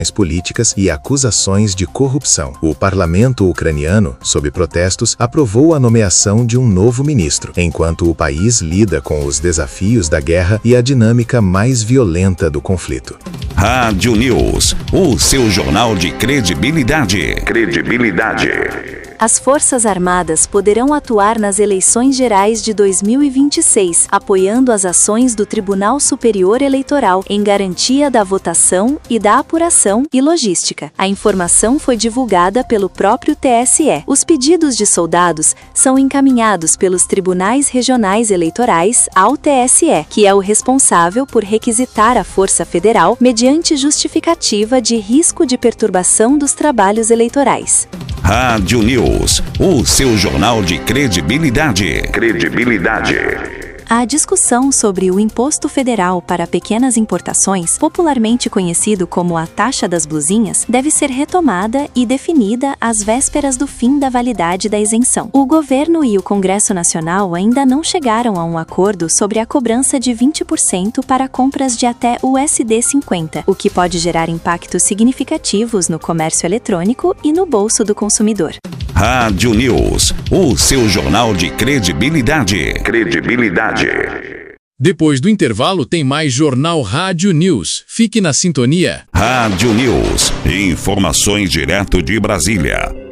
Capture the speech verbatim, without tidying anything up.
políticas e acusações de corrupção. O parlamento ucraniano, sob protestos, aprovou a nomeação de um novo ministro, enquanto o país lida com os desafios da guerra e a dinâmica mais violenta do conflito. Rádio News, o seu jornal de credibilidade. Credibilidade. As Forças Armadas poderão atuar nas eleições gerais de dois mil e vinte e seis, apoiando as ações do Tribunal Superior Eleitoral em garantia da votação e da apuração e logística. A informação foi divulgada pelo próprio T S E. Os pedidos de soldados são encaminhados pelos Tribunais Regionais Eleitorais ao T S E, que é o responsável por requisitar a Força Federal mediante justificativa de risco de perturbação dos trabalhos eleitorais. Rádio News, o seu jornal de credibilidade. Credibilidade. A discussão sobre o Imposto Federal para pequenas importações, popularmente conhecido como a taxa das blusinhas, deve ser retomada e definida às vésperas do fim da validade da isenção. O governo e o Congresso Nacional ainda não chegaram a um acordo sobre a cobrança de vinte por cento para compras de até U S D cinquenta, o que pode gerar impactos significativos no comércio eletrônico e no bolso do consumidor. Rádio News, o seu jornal de credibilidade. Credibilidade. Depois do intervalo tem mais Jornal Rádio News. Fique na sintonia. Rádio News, informações direto de Brasília.